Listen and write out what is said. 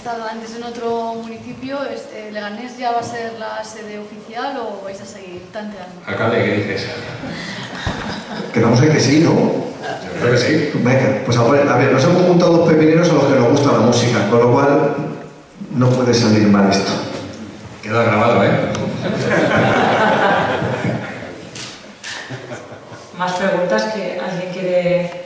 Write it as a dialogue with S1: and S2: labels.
S1: estado antes en otro municipio. ¿Leganés ya va a ser la sede oficial o vais a seguir tanteando?
S2: Alcalde, ¿qué dices?
S3: Quedamos en que sí, ¿no?
S2: Yo creo que sí.
S3: Venga, pues a ver, nos hemos juntado dos pepineros a los que nos gusta la música, con lo cual no puede salir mal esto.
S2: Queda grabado, ¿eh?
S4: Más preguntas que alguien quiere